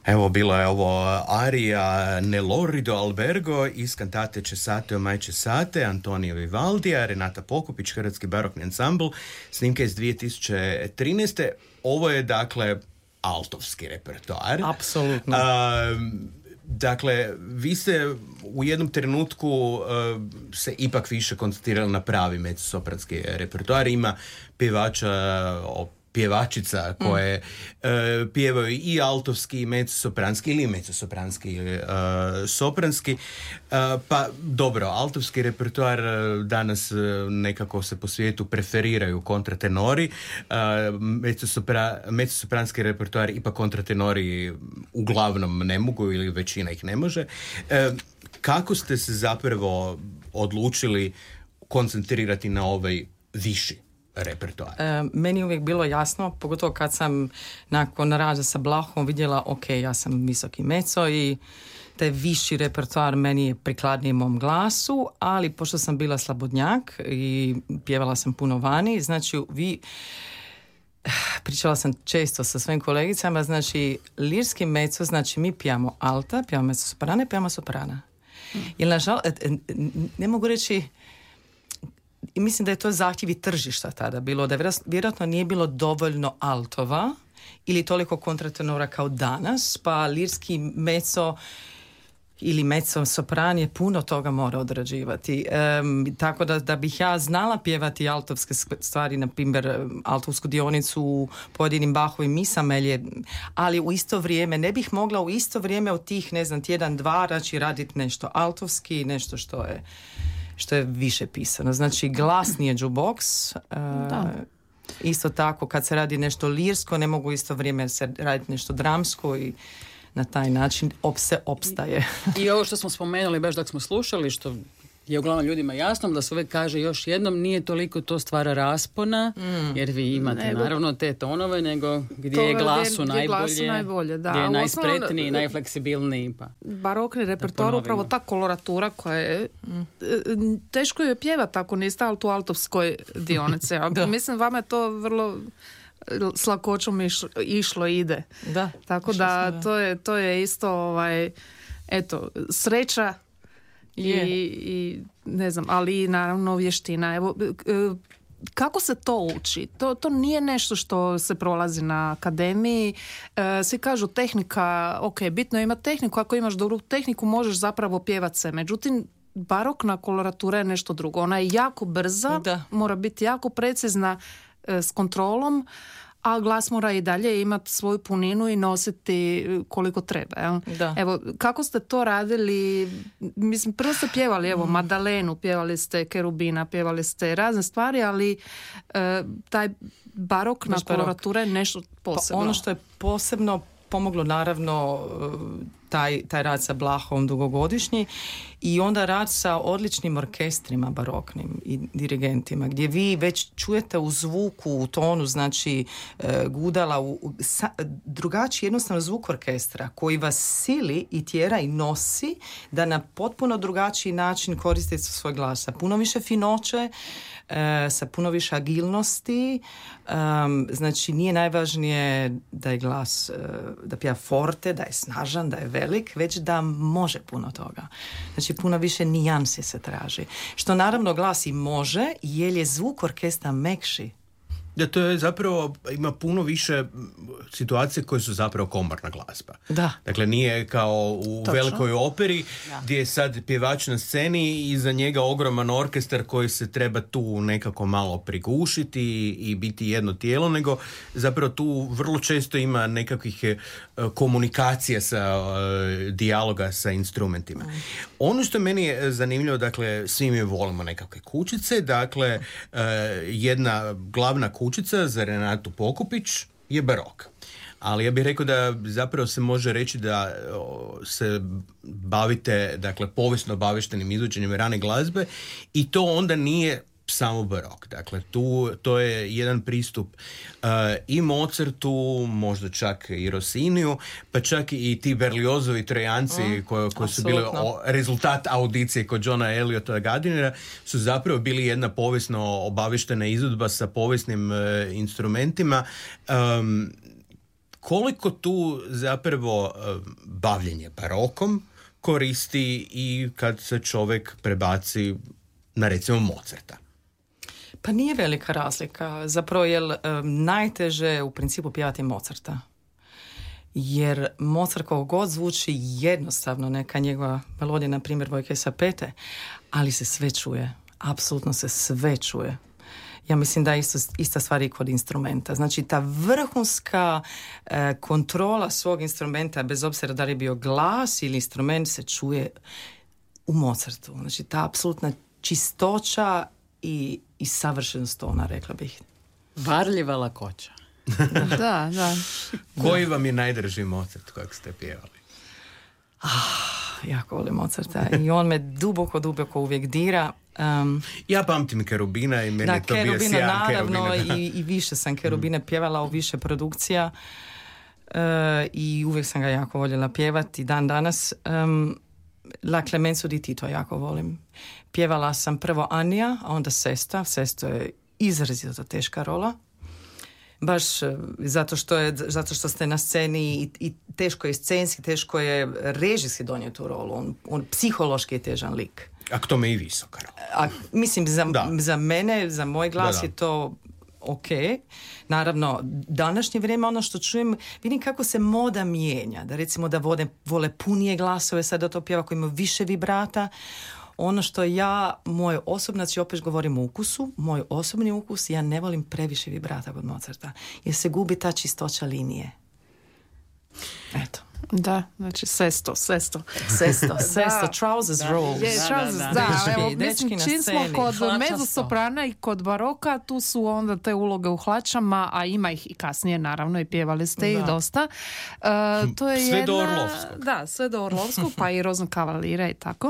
Evo, bila je ovo arija Nell'orrido albergo iz kantate Cessate o mai cessate Antonio Vivaldija, Renata Pokupić, Hrvatski barokni ansambl, snimka iz 2013. Ovo je, dakle, altovski repertoar. Apsolutno. Dakle, vi ste u jednom trenutku se ipak više koncentrirali na pravi mezzosopranski repertoar. Ima pjevačica koje pjevaju i altovski i mezzosopranski ili mezzosopranski ili sopranski. Pa dobro, altovski repertoar danas nekako se po svijetu preferiraju kontratenori. Mezzosopranski repertoar ipak kontratenori uglavnom ne mogu ili većina ih ne može. Kako ste se zapravo odlučili koncentrirati na ovaj viši repertoar? Meni je uvijek bilo jasno, pogotovo kad sam nakon rada sa Blahom vidjela, ok, ja sam visoki mezzo i taj viši repertoar meni je prikladniji mom glasu, ali pošto sam bila slabodnjak i pjevala sam puno vani, znači pričala sam često sa svojim kolegicama, znači lirski mezzo, znači mi pijamo alta, pijamo mezzosoprane, pijamo soprana. Jer nažalost, ne mogu reći, i mislim da je to zahtjev i tržišta tada bilo, da vjerojatno nije bilo dovoljno altova ili toliko kontratenora kao danas, pa lirski mezzo ili mezzo sopran je puno toga mora odrađivati. Tako da bih ja znala pjevati altovske stvari, na primjer altovsku dionicu u pojedinim Bachovim misama, ali u isto vrijeme ne bih mogla u isto vrijeme od tih, ne znam, tjedan, dva, znači raditi nešto altovski, nešto što je više pisano. Znači, glasnije jukebox. Isto tako, kad se radi nešto lirsko, ne mogu isto vrijeme se raditi nešto dramsko i na taj način se opstaje. I ovo što smo spomenuli baš dok smo slušali, što je uglavnom ljudima jasno, da se uvijek kaže još jednom, nije toliko to stvara raspona, jer vi imate naravno te tonove, nego gdje je glasu najbolje, da. Gdje je najspretniji, najfleksibilniji. Pa. Barokni repertoar, upravo ta koloratura koja je teško je pjevati ako niste altovskoj dionici. Mislim, vama je to vrlo slakoćom išlo ide. Da, tako da to je isto eto, sreća i ne znam, ali i naravno vještina. Evo, kako se to uči? To nije nešto što se prolazi na akademiji. Svi kažu tehnika, ok, bitno je imati tehniku, ako imaš dobru tehniku možeš zapravo pjevati se. Međutim, barokna koloratura je nešto drugo. Ona je jako brza, mora biti jako precizna s kontrolom, a glas mora i dalje imati svoju puninu i nositi koliko treba. Jel? Evo, kako ste to radili? Mislim, prvo ste pjevali, evo, Madalenu, pjevali ste Kerubina, pjevali ste razne stvari, ali taj barokna koloratura je nešto posebno. Pa ono što je posebno pomoglo, naravno, taj rad sa Blahom dugogodišnji i onda rad sa odličnim orkestrima baroknim i dirigentima, gdje vi već čujete u zvuku, u tonu, znači gudala, drugačiji jednostavno zvuk orkestra koji vas sili i tjera i nosi da na potpuno drugačiji način koristite svoj glas. Sa puno više finoće, sa puno više agilnosti. Znači nije najvažnije da je glas, da pija forte, da je snažan, da je velik, već da može puno toga. Znači puno više nijansi se traži. Što naravno glas i može, jer je zvuk orkestra mekši. Da, to je zapravo, ima puno više situacije koje su zapravo komorna glazba. Da. Dakle, nije kao u velikoj operi gdje je sad pjevač na sceni i iza njega ogroman orkestar koji se treba tu nekako malo prigušiti i biti jedno tijelo, nego zapravo tu vrlo često ima nekakvih komunikacija dijaloga sa instrumentima. Ono što meni je zanimljivo, dakle, svi mi volimo nekakve kućice, dakle, jedna glavna kućica za Renatu Pokupić je barok. Ali ja bih rekao da zapravo se može reći da se bavite, dakle, povijesno obavještenim izvođenjem rane glazbe i to onda nije samo barok. Dakle, to je jedan pristup i Mozartu, možda čak i Rossiniju, pa čak i ti Berliozovi Trojanci koji su bili rezultat audicije kod Johna Eliota Gardinera, su zapravo bili jedna povijesno obavještena izvedba sa povijesnim instrumentima koliko tu zapravo bavljenje barokom koristi i kad se čovjek prebaci na recimo Mozarta? Pa nije velika razlika, zapravo jer najteže u principu pjevati Mozarta. Jer Mozart koliko god zvuči jednostavno, neka njegova melodija, na primjer Vojke sa pete, ali se sve čuje, apsolutno se sve čuje. Ja mislim da je ista stvar i kod instrumenta. Znači ta vrhunska kontrola svog instrumenta, bez obzira da li je bio glas ili instrument, se čuje u Mozartu. Znači ta apsolutna čistoća i savršenost tona, rekla bih. Varljiva lakoća. Da. Koji vam je najdrži Mozart kojeg ste pjevali? Jako volim Mozarta i on me duboko uvijek dira. Ja pamtim Kerubina i meni je to bio sjajan naravno, i više sam Kerubine pjevala u više produkcija i uvijek sam ga jako voljela pjevati dan danas. La Clemenza di Tito jako volim. Pjevala sam prvo Anija, a onda Sesto je izrazito teška rola. Baš zato što ste na sceni i teško je scenski, teško je režijski donijeti tu rolu. On psihološki je težan lik. A k tome i visoka rola. Mislim, za mene, za moj glas je to ok. Naravno, današnje vrijeme, ono što čujem, vidim kako se moda mijenja. Da recimo da vole punije glasove, sad da to pjeva koji ima više vibrata. Ono što moj osobno, znači opet govorim o ukusu, moj osobni ukus, ja ne volim previše vibrata kod Mozarta, jer se gubi ta čistoća linije. Eto. Da, znači sesto, trousers rolls. Evo, mislim, čim smo kod mezzosoprana i kod baroka, tu su onda te uloge u hlačama, a ima ih i kasnije, naravno, i pjevali ste ih dosta. To je sve do Orlovskog. Da, sve do Orlovskog, pa i Rozenkavalira i tako.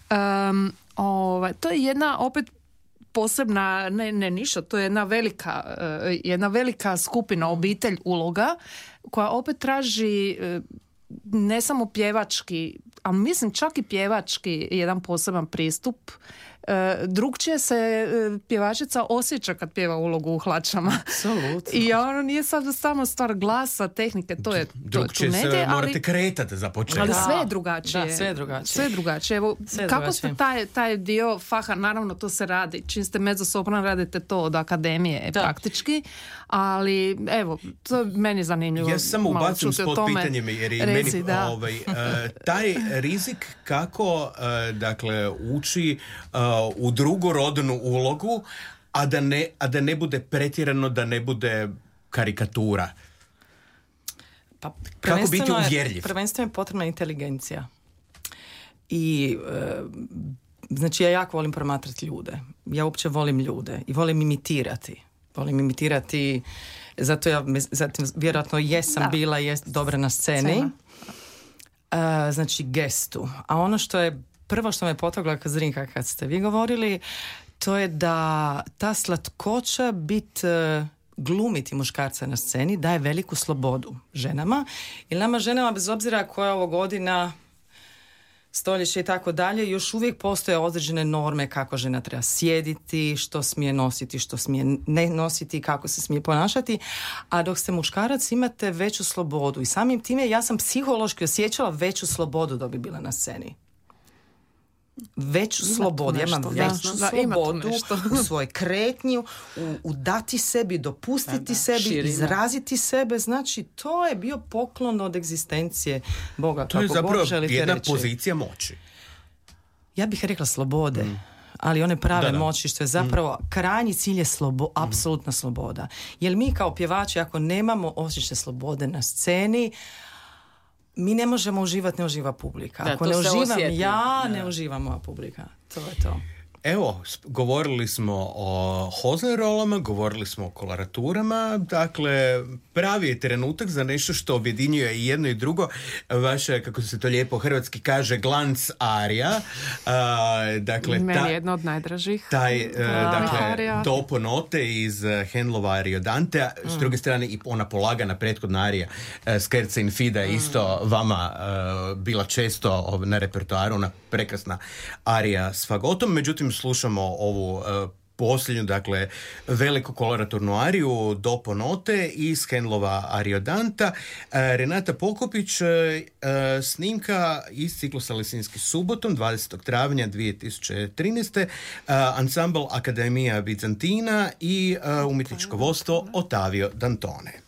To je jedna, opet, posebna, ne niša, to je jedna velika skupina, obitelj uloga, koja opet traži ne samo pjevački, ali mislim čak i pjevački jedan poseban pristup. Drugčije se pjevačica osjeća kad pjeva ulogu u hlačama. Apsolutno. I ono nije sad samo stvar glasa, tehnike, to je drugčije se morate kretati za početak. Ali sve je drugačije. Da, sve je drugačije. Evo, kako ste taj dio faha, naravno to se radi. Čim ste mezzosopran, radite to od akademije praktički, ali evo, to je meni zanimljivo. Ja samo ubacim spod pitanjem, jer je meni taj rizik kako dakle uči u drugorodnu ulogu, a da ne bude pretjerano, da ne bude karikatura. Pa, kako biti uvjerljiv? Prvenstveno je potrebna inteligencija. I znači ja jako volim promatrati ljude. Ja uopće volim ljude i volim imitirati. Zato vjerojatno jesam bila dobra na sceni. Znači gestu. A ono što je prvo što me potaklo kad Zrinka, kad ste vi govorili, to je da ta slatkoća glumiti muškarca na sceni daje veliku slobodu ženama. Jer nama ženama, bez obzira koja je ovo godina, stoljeće i tako dalje, još uvijek postoje određene norme kako žena treba sjediti, što smije nositi, što smije ne nositi, kako se smije ponašati. A dok ste muškarac imate veću slobodu. I samim time ja sam psihološki osjećala veću slobodu dok bi bila na sceni. Veću slobodu, ja imam veću slobodu u svojoj kretnji, u dati sebi, dopustiti sebi, izraziti sebe. Znači, to je bio poklon od egzistencije Boga. To je zapravo jedna pozicija moći. Ja bih rekla slobode. Ali one prave moći, što je zapravo krajnji cilj je apsolutna sloboda. Jer mi kao pjevači, ako nemamo osjećaj slobode na sceni, mi ne možemo uživati, ne uživa publika. Ako ne uživam ne uživa moja publika. To je to. Evo, govorili smo o Hosenrollama, govorili smo o koloraturama, dakle, pravi je trenutak za nešto što objedinjuje i jedno i drugo. Vaše, kako se to lijepo hrvatski kaže, glanc arija. Dakle, meni je jedna od najdražih. Dakle, dopo note iz Handelova Ariodantea, s druge strane i ona polagana prethodna arija Scherzo in Fida je isto vama bila često na repertoaru, ona prekrasna arija s fagotom, međutim slušamo ovu posljednju, dakle, veliku koloraturnu ariju Dopo note iz Handlova Ariodanta. Renata Pokopić, snimka iz ciklusa Lisinski subotom 20. travnja 2013. Ansambl Akademija Bizantina i umjetničko vodstvo Ottavio Dantone.